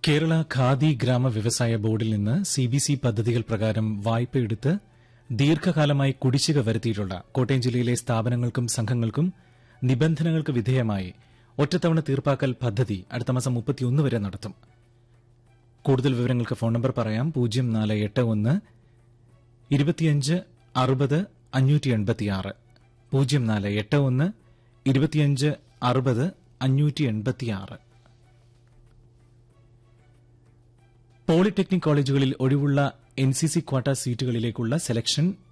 കേരള ഖാദി ഗ്രാമ വ്യവസായ ബോർഡിൽ നിന്ന് സിബിസി പദ്ധതികൾ പ്രകാരം വായ്പയെടുത്ത് ദീർഘകാലമായി കുടിശ്ശിക വരുത്തിയിട്ടുള്ള കോട്ടയം ജില്ലയിലെ സ്ഥാപനങ്ങൾക്കും സംഘങ്ങൾക്കും നിബന്ധനകൾക്ക് വിധേയമായി ഒറ്റത്തവണ തീർപ്പാക്കൽ പദ്ധതി അടുത്ത മാസം 31 വരെ നടത്തും. കൂടുതൽ വിവരങ്ങൾക്ക് ഫോൺ നമ്പർ പറയാം. 0481 25 60 586 0481 25 60 586. പോളിടെക്നിക് കോളേജുകളിൽ ഒഴിവുള്ള എൻസിസി ക്വാട്ട സീറ്റുകളിലേക്കുള്ള സെലക്ഷൻ